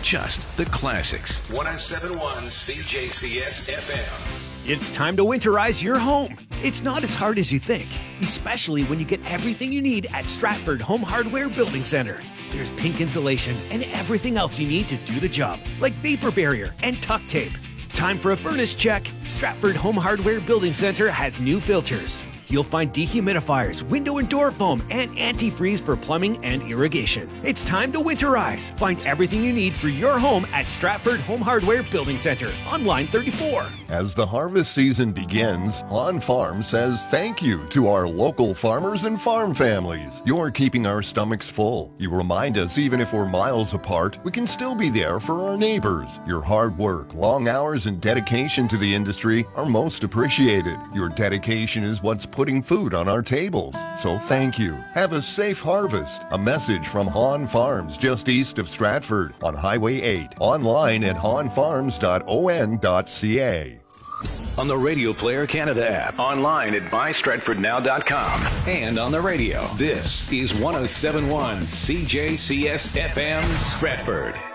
just the classics. 1071 CJCS FM. It's time to winterize your home. It's not as hard as you think, especially when you get everything you need at Stratford Home Hardware Building Center. There's pink insulation and everything else you need to do the job, like vapor barrier and tuck tape. Time for a furnace check. Stratford Home Hardware Building Center has new filters. You'll find dehumidifiers, window and door foam, and antifreeze for plumbing and irrigation. It's time to winterize. Find everything you need for your home at Stratford Home Hardware Building Center on line 34. As the harvest season begins, Han Farm says thank you to our local farmers and farm families. You're keeping our stomachs full. You remind us even if we're miles apart, we can still be there for our neighbors. Your hard work, long hours, and dedication to the industry are most appreciated. Your dedication is what's putting food on our tables. So thank you. Have a safe harvest. A message from Han Farms just east of Stratford on Highway 8. Online at hanfarms.on.ca. On the Radio Player Canada app, online at mystratfordnow.com, and on the radio. This is 1071 CJCS FM Stratford.